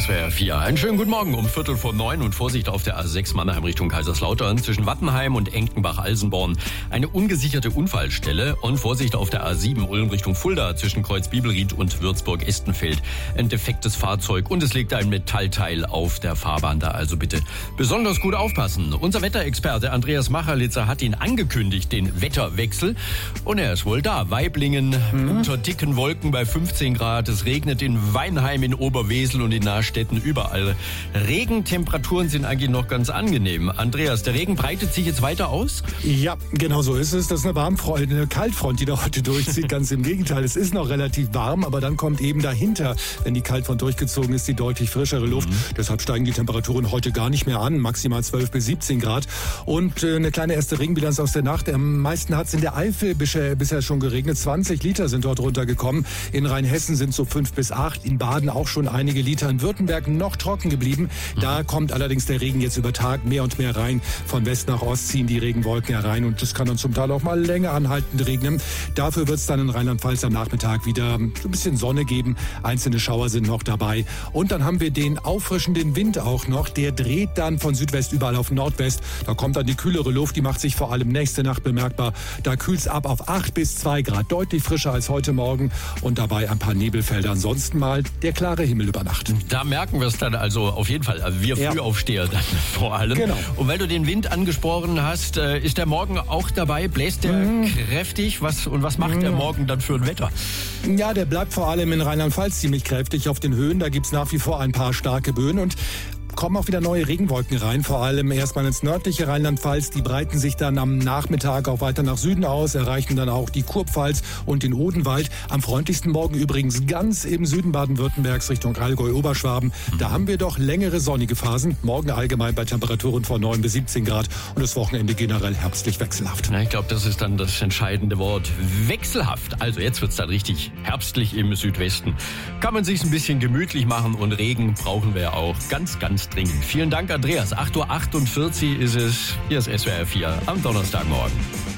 SWR 4. Einen schönen guten Morgen um 8:45 und Vorsicht auf der A6 Mannheim Richtung Kaiserslautern zwischen Wattenheim und Enkenbach-Alsenborn. Eine ungesicherte Unfallstelle und Vorsicht auf der A7 Ulm Richtung Fulda zwischen Kreuz-Bibelried und Würzburg-Estenfeld. Ein defektes Fahrzeug und es liegt ein Metallteil auf der Fahrbahn da, also bitte besonders gut aufpassen. Unser Wetterexperte Andreas Macherlitzer hat ihn angekündigt, den Wetterwechsel. Und er ist wohl da. Weiblingen unter dicken Wolken bei 15 Grad. Es regnet in Weinheim, in Oberwesel und in Nahstetten überall. Regentemperaturen sind eigentlich noch ganz angenehm. Andreas, der Regen breitet sich jetzt weiter aus? Ja, genau so ist es. Das ist eine Kaltfront, die da heute durchzieht. Ganz im Gegenteil. Es ist noch relativ warm, aber dann kommt eben dahinter, wenn die Kaltfront durchgezogen ist, die deutlich frischere Luft. Deshalb steigen die Temperaturen heute gar nicht mehr an. Maximal 12 bis 17 Grad. Und eine kleine erste Regenbilanz aus der Nacht. Am meisten hat es in der Eifel bisher schon geregnet. 20 Liter sind dort runtergekommen. In Rheinhessen sind so 5 bis 8. In Baden auch schon einige Liter. In Württemberg noch trocken geblieben. Da kommt allerdings der Regen jetzt über Tag mehr und mehr rein. Von West nach Ost ziehen die Regenwolken herein. Und das kann dann zum Teil auch mal länger anhaltend regnen. Dafür wird es dann in Rheinland-Pfalz am Nachmittag wieder ein bisschen Sonne geben. Einzelne Schauer sind noch dabei. Und dann haben wir den auffrischenden Wind auch noch. Der dreht dann von Südwest überall auf Nordwest. Da kommt dann die kühlere Luft. Die macht sich vor allem nächste Nacht bemerkbar. Da kühlt es ab auf 8 bis 2 Grad. Deutlich frischer als heute Morgen. Und dabei ein paar Nebelfelder. Ansonsten mal der klare Himmel über Nacht. Da merken wir es dann also auf jeden Fall. Wir Frühaufsteher dann vor allem. Genau. Und weil du den Wind angesprochen hast, ist der morgen auch dabei? Bläst der kräftig? Was macht der morgen dann für ein Wetter? Ja, der bleibt vor allem in Rheinland-Pfalz ziemlich kräftig auf den Höhen. Da gibt's nach wie vor ein paar starke Böen und kommen auch wieder neue Regenwolken rein, vor allem erstmal ins nördliche Rheinland-Pfalz. Die breiten sich dann am Nachmittag auch weiter nach Süden aus, erreichen dann auch die Kurpfalz und den Odenwald. Am freundlichsten morgen übrigens ganz im Süden Baden-Württembergs Richtung Allgäu-Oberschwaben. Da haben wir doch längere sonnige Phasen. Morgen allgemein bei Temperaturen von 9 bis 17 Grad und das Wochenende generell herbstlich wechselhaft. Na, ich glaube, das ist dann das entscheidende Wort. Wechselhaft. Also jetzt wird's dann richtig herbstlich im Südwesten. Kann man sich's ein bisschen gemütlich machen und Regen brauchen wir auch ganz dringend. Vielen Dank, Andreas. 8:48 Uhr ist es. Hier ist SWR 4 am Donnerstagmorgen.